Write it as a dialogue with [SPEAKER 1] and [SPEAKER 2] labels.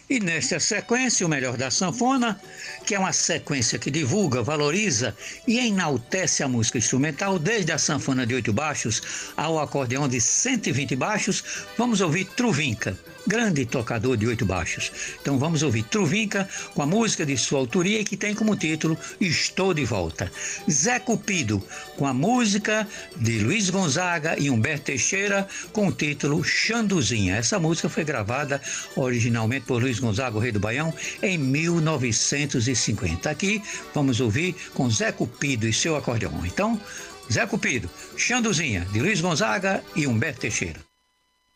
[SPEAKER 1] E nesta sequência, o melhor da sanfona, que é uma sequência que divulga, valoriza e enaltece a música instrumental, desde a sanfona de 8 baixos ao acordeão de 120 baixos, vamos ouvir Truvinca, grande tocador de 8 baixos. Então vamos ouvir Truvinca com a música de sua autoria que tem como título Estou de Volta. Zé Cupido com a música de Luiz Gonzaga e Humberto Teixeira com o título Xanduzinha. Essa música foi gravada originalmente por Luiz Gonzaga, o Rei do Baião, em 1950. Aqui vamos ouvir com Zé Cupido e seu acordeão. Então, Zé Cupido, Xanduzinha, de Luiz Gonzaga e Humberto Teixeira.